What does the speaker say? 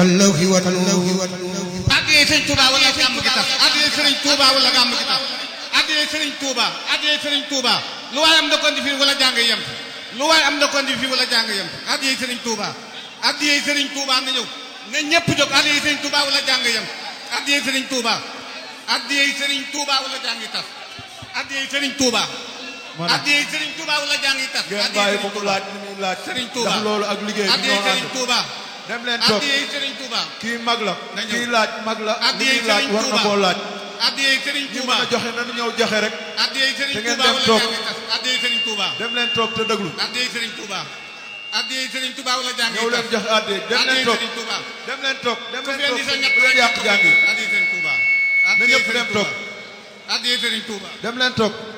adiyee Sëriñ Touba wala gàmm gi tax adiyee Sëriñ Touba wala gàmm gi tax adiyee Sëriñ Touba adiyee Sëriñ Touba lu waay am da ko indi fii wala jàng yem lu waay am da ko indi fii wala jàng yem adiyee Sëriñ Touba adiyee Sëriñ Touba na ñëw na ñëpp jóg adiyee Sëriñ Touba wala jàng yem adiyee Sëriñ Touba adiyee Sëriñ Touba wala jàng tax adiyee Sëriñ Touba adiyee Sëriñ Touba wala jàng tax ngeen bàyyi ko mu laaj ni muy laaj Sëriñ Touba ndax loolu ak liggéey bi adiyee ñoo Sëriñ ànd Touba dem leen toog adiyee Sëriñ Touba kii mag la na ñëw kii laaj mag la li adiyee muy laaj Sëriñ war na Touba koo laaj adiyee Sëriñ ñi Touba mën a joxe nañu ñëw joxe rek adiyee Sëriñ te ngeen Touba dem wala toog. jàng tax adiyee Sëriñ Touba dem leen toog te déglu adiyee Sëriñ Touba adiyee Sëriñ Touba wala jàng ñëw leen joxe adde dem leen toog dem leen toog dem leen toog bu leen yàq jàng yi adiyee Sëriñ Touba na ñëpp dem toog adiyee Sëriñ Touba dem leen toog